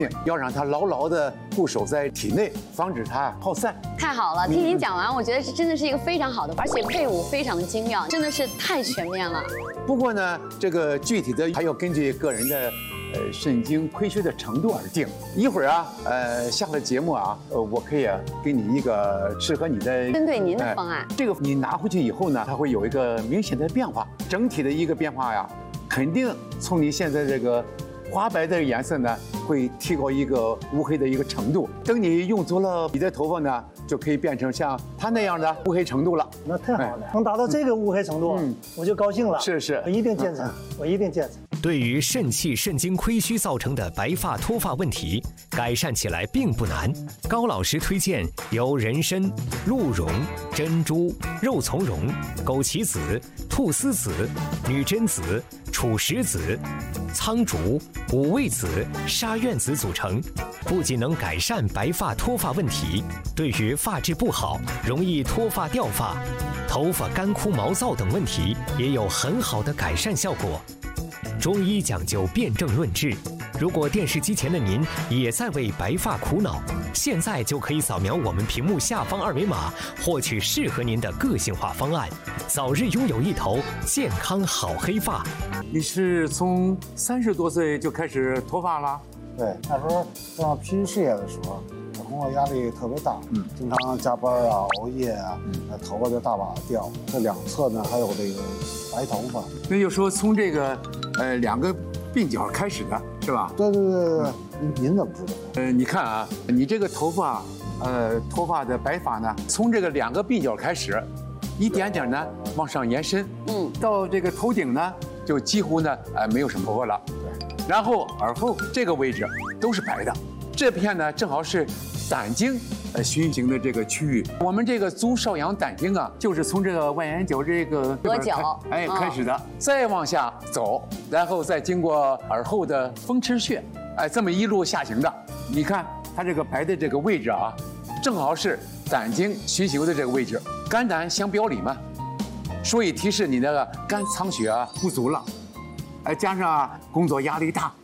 要让它牢牢地固守在体内，防止它耗散。 太好了，听您讲完，我觉得这真的是一个非常好的，而且配伍非常的精妙，真的是太全面了。 不过呢，这个具体的还要根据个人的肾精亏虚的程度而定。一会儿啊，下了节目啊，我可以给你一个适合你的针对您的方案。 这个你拿回去以后呢，它会有一个明显的变化，整体的一个变化呀，肯定从你现在这个花白的颜色呢，会提高一个乌黑的一个程度。等你用足了，你的头发呢，就可以变成像它那样的乌黑程度了。 那太好了，能达到这个乌黑程度，我就高兴了。 是， 我一定建成，我一定建成。 对于肾气、肾精亏虚造成的白发脱发问题，改善起来并不难。高老师推荐由人参、鹿茸、珍珠、肉苁蓉、枸杞子、菟丝子、女贞子、楚石子、苍竹、五味子、沙苑子组成，不仅能改善白发脱发问题，对于发质不好、容易脱发掉发、头发干枯毛躁等问题，也有很好的改善效果。中医讲究辨证论治，如果电视机前的您也在为白发苦恼，现在就可以扫描我们屏幕下方二维码，获取适合您的个性化方案，早日拥有一头健康好黑发。 你是从30多岁就开始脱发了？ 对，那时候正拼事业的时候，工作压力特别大，经常加班啊、熬夜啊，头发就大把掉。这两侧呢还有这个白头发。 那就说从这个2个鬓角开始的是吧？ 对，您怎么知道？ 你看啊，你这个头发，脱发的白发呢，从这个2个鬓角开始，一点点呢往上延伸，到这个头顶呢，就几乎呢没有什么头发了。对，然后耳后这个位置都是白的，这片呢正好是胆经循行的这个区域。我们这个足少阳胆经啊，就是从这个外眼角这个额角开始的，再往下走，然后再经过耳后的风池穴，这么一路下行的。你看它这个白的这个位置啊，正好是胆经循行的这个位置，肝胆相表里嘛，所以提示你那个肝藏血啊不足了，加上工作压力大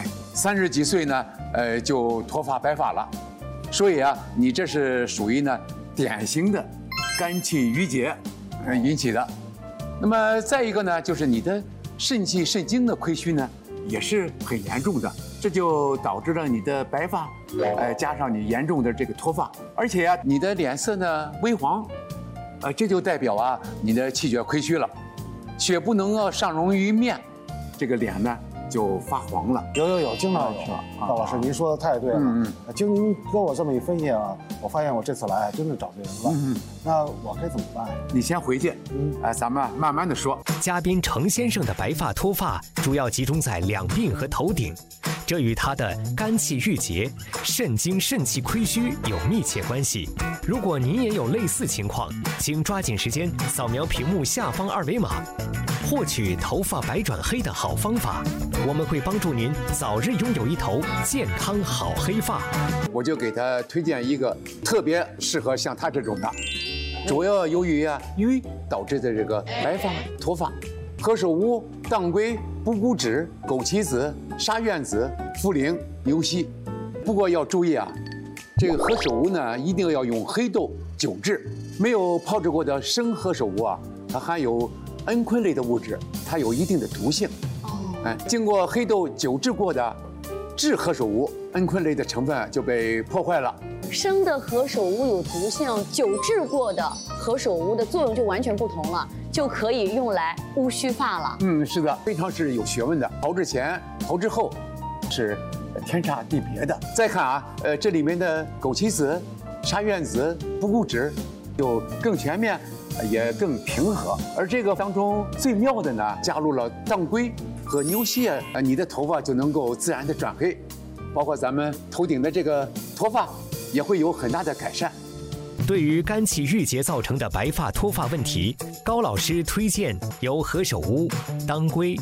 ，30几岁呢，就脱发白发了。所以啊，你这是属于呢典型的肝气郁结引起的。那么再一个呢，就是你的肾气肾精的亏虚呢，也是很严重的，这就导致了你的白发，加上你严重的这个脱发，而且啊，你的脸色呢微黄，这就代表啊你的气血亏虚了，血不能上溶于面，这个脸呢就发黄了。 有，经常有。高老师，您说的太对了。经您跟我这么一分析啊，我发现我这次来真的找对人了。那我该怎么办？ 你先回去，咱们慢慢的说。 嘉宾程先生的白发脱发主要集中在两鬓和头顶，这与他的肝气郁结、肾精肾气亏虚有密切关系。如果您也有类似情况，请抓紧时间扫描屏幕下方二维码，获取头发白转黑的好方法。我们会帮助您早日拥有一头健康好黑发。 我就给他推荐一个特别适合像他这种的，主要由于瘀导致的这个白发脱发，何首乌、当归、补骨脂、枸杞子、沙苑子、茯苓、牛膝。不过要注意啊，这个何首乌呢，一定要用黑豆久制，没有泡制过的生何首乌啊，它含有蒽醌类的物质，它有一定的毒性。经过黑豆久制过的制何首乌，蒽醌类的成分就被破坏了。 生的何首乌有毒性，久制过的何首乌的作用就完全不同了，就可以用来乌须发了。 是的，非常是有学问的。熬制前、熬制后是天差地别的。再看啊，这里面的枸杞子、沙苑子、补骨脂就更全面，也更平和。而这个当中最妙的呢，加入了当归和牛膝你的头发就能够自然的转黑，包括咱们头顶的这个脱发也会有很大的改善。 对于肝气郁结造成的白发脱发问题，高老师推荐由何首乌、当归、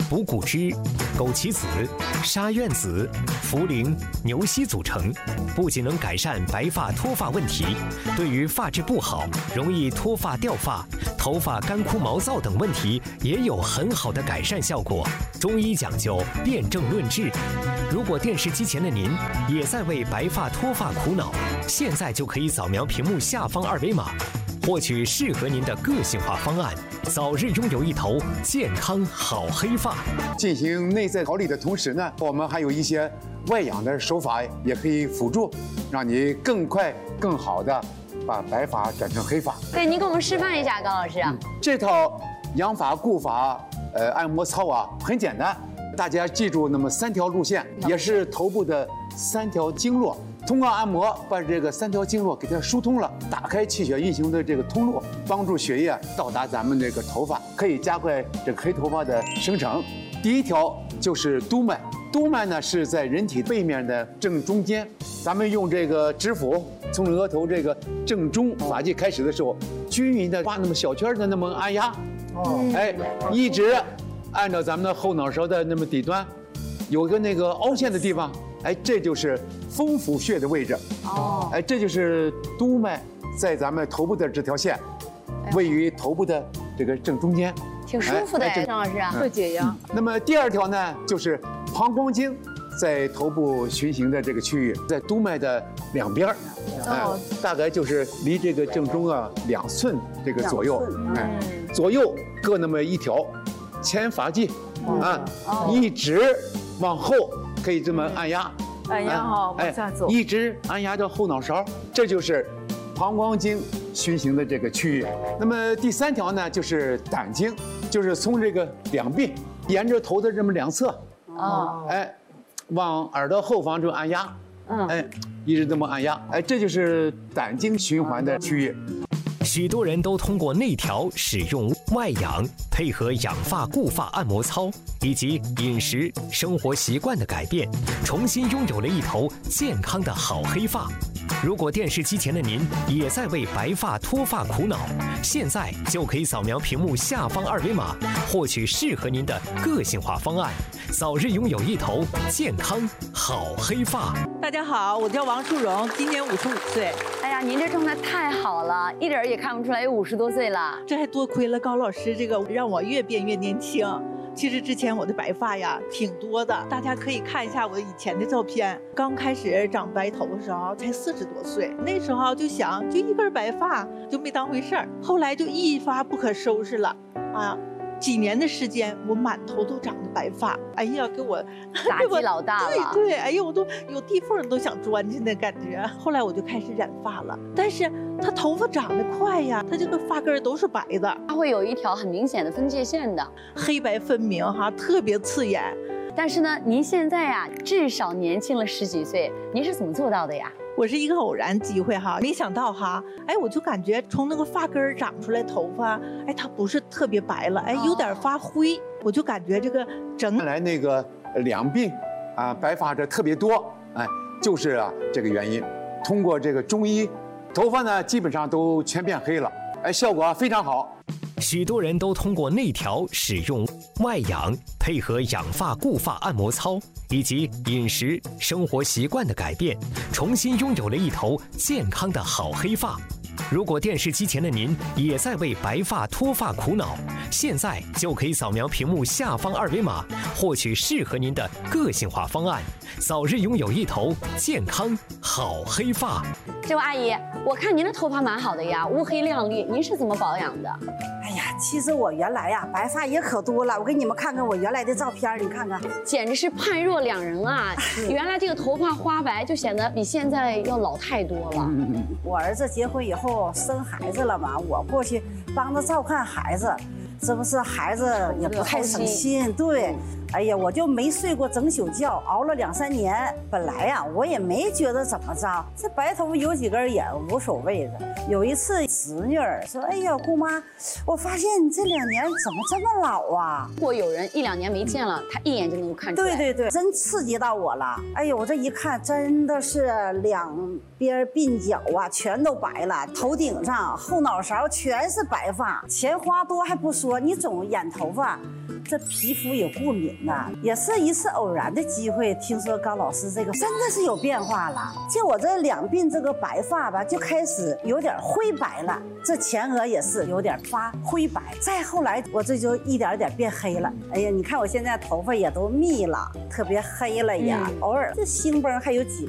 补骨脂、枸杞子、沙苑子、茯苓、牛膝组成，不仅能改善白发脱发问题，对于发质不好、容易脱发掉发、头发干枯毛躁等问题也有很好的改善效果。中医讲究辨证论治，如果电视机前的您也在为白发脱发苦恼，现在就可以扫描屏幕下方二维码，获取适合您的个性化方案，早日拥有一头健康好黑发。 进行内在调理的同时呢，我们还有一些外养的手法也可以辅助，让你更快、更好的把白发转成黑发。 对，您给我们示范一下，高老师。 这套养发固发按摩操啊，很简单，大家记住那么3条路线，也是头部的3条经络。通过按摩把这个3条经络给它疏通了，打开气血运行的这个通路，帮助血液到达咱们这个头发，可以加快这个黑头发的生成。第一条就是督脉，督脉呢是在人体背面的正中间，咱们用这个指腹从额头这个正中发际开始的时候，均匀的画那么小圈的那么按压，哎，一直按照咱们的后脑勺的那么底端，有个那个凹陷的地方。哎，这就是风府穴的位置。哎，这就是督脉，在咱们头部的这条线，位于头部的这个正中间， 挺舒服的，张老师啊， 会解压。 那么第2条呢，就是膀胱经在头部循行的这个区域，在督脉的两边，大概就是离这个正中啊2寸这个左右，左右各那么1条，前发际一直往后。可以这么按压， 按压哈，往下走， 一直按压到后脑勺，这就是膀胱经循行的这个区域。那么第3条呢，就是胆经，就是从这个两鬓沿着头的这么2侧，哎，往耳朵后方就按压，哎，一直这么按压，哎，这就是胆经循环的区域。 许多人都通过内调使用外养，配合养发固发按摩操以及饮食生活习惯的改变，重新拥有了一头健康的好黑发。如果电视机前的您也在为白发脱发苦恼，现在就可以扫描屏幕下方二维码，获取适合您的个性化方案，早日拥有一头健康好黑发。 大家好，我叫王淑荣，今年55岁。 哎呀，您这状态太好了，一点也看不出来有50多岁了。 这还多亏了高老师这个，让我越变越年轻。其实之前我的白发呀挺多的，大家可以看一下我以前的照片。刚开始长白头的时候才40多岁，那时候就想就一根白发就没当回事儿，后来就一发不可收拾了啊。几年的时间，我满头都长的白发，哎呀，给我打击老大了。 对对，哎呀，我都有地缝都想钻进的感觉。后来我就开始染发了，但是他头发长得快呀，他这个发根都是白的， 它会有一条很明显的分界线的， 黑白分明哈，特别刺眼。 但是呢，您现在呀，至少年轻了10几岁，您是怎么做到的呀？ 我是一个偶然机会哈，没想到哈，哎，我就感觉从那个发根长出来头发，哎，它不是特别白了，哎，有点发灰，我就感觉这个整来那个两鬓啊白发者特别多，哎，就是啊这个原因。通过这个中医，头发呢基本上都全变黑了，哎，效果非常好。 许多人都通过内调使用外养，配合养发固发按摩操以及饮食生活习惯的改变，重新拥有了一头健康的好黑发。如果电视机前的您也在为白发脱发苦恼，现在就可以扫描屏幕下方二维码，获取适合您的个性化方案，早日拥有一头健康好黑发。 这位阿姨，我看您的头发蛮好的呀，乌黑亮丽，您是怎么保养的？ 哎呀，其实我原来呀白发也可多了，我给你们看看我原来的照片，你看看， 简直是判若两人啊！原来这个头发花白就显得比现在要老太多了。 我儿子结婚以后生孩子了嘛，我过去帮他照看孩子，这不是孩子也不太省心，对。哎呀，我就没睡过整宿觉，熬了2、3年。本来呀，我也没觉得怎么着，这白头发有几根也无所谓的。有一次，侄女儿说：“哎呀，姑妈，我发现你这2年怎么这么老啊？” 如果有人1、2年没见了，他一眼就能够看出来。 对对对，真刺激到我了。哎呦，我这一看，真的是两边鬓角啊，全都白了，头顶上、后脑勺全是白发，钱花多还不说，你总染头发。 这皮肤有过敏呐，也是一次偶然的机会，听说高老师这个真的是有变化了。就我这两鬓这个白发吧，就开始有点灰白了，这前额也是有点发灰白，再后来我这就一点点变黑了。哎呀，你看我现在头发也都密了，特别黑了呀，偶尔这星崩还有几